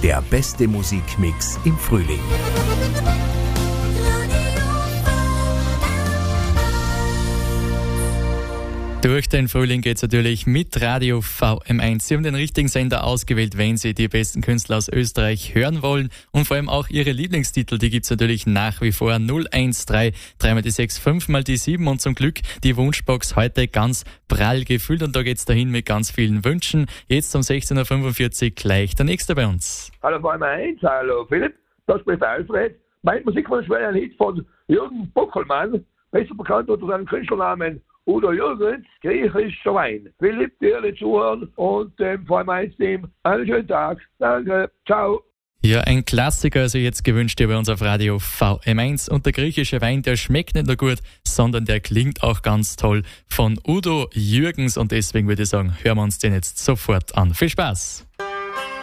Der beste Musikmix im Frühling. Durch den Frühling geht's natürlich mit Radio VM1. Sie haben den richtigen Sender ausgewählt, wenn Sie die besten Künstler aus Österreich hören wollen. Und vor allem auch Ihre Lieblingstitel, die gibt's natürlich nach wie vor. 013, 3 die 6, 5 die 7 und zum Glück die Wunschbox heute ganz prall gefüllt. Und da geht's dahin mit ganz vielen Wünschen. Jetzt um 16.45 Uhr gleich der Nächste bei uns. Hallo VM1, hallo Philipp, das spricht Alfred. Mein Musikwunsch wäre ein Hit von Jürgen Bockelmann, besser bekannt unter seinem Künstlernamen Udo Jürgens, griechischer Wein. Philipp, dir alle zuhören und dem VM1-Team einen schönen Tag. Danke, ciao. Ja, ein Klassiker, also jetzt gewünscht hier bei uns auf Radio VM1. Und der griechische Wein, der schmeckt nicht nur gut, sondern der klingt auch ganz toll von Udo Jürgens. Und deswegen würde ich sagen, hören wir uns den jetzt sofort an. Viel Spaß!